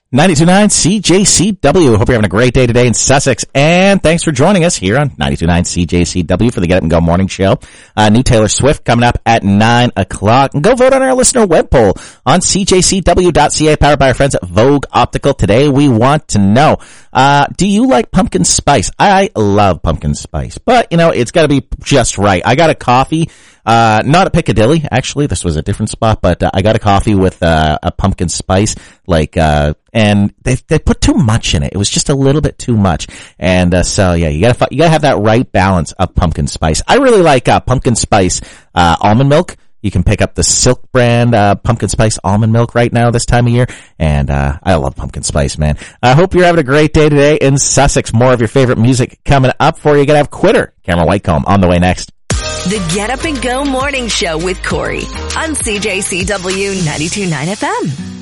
92.9 CJCW. Hope you're having a great day today in Sussex. And thanks for joining us here on 92.9 CJCW for the Get Up and Go morning show. New Taylor Swift coming up at 9 o'clock. And go vote on our listener web poll on cjcw.ca, powered by our friends at Vogue Optical. Today we want to know, do you like pumpkin spice? I love pumpkin spice, but it's got to be just right. I got a coffee. Not at Piccadilly, actually. This was a different spot, but I got a coffee with a pumpkin spice, and they put too much in it. It was just a little bit too much. And so yeah, you gotta have that right balance of pumpkin spice. I really like pumpkin spice almond milk. You can pick up the Silk brand pumpkin spice almond milk right now this time of year, and I love pumpkin spice, man. I hope you're having a great day today in Sussex. More of your favorite music coming up for you. You're gonna have Quitter, Cameron Whitecomb on the way next. The Get Up and Go morning show with Corey on CJCW 92.9 FM.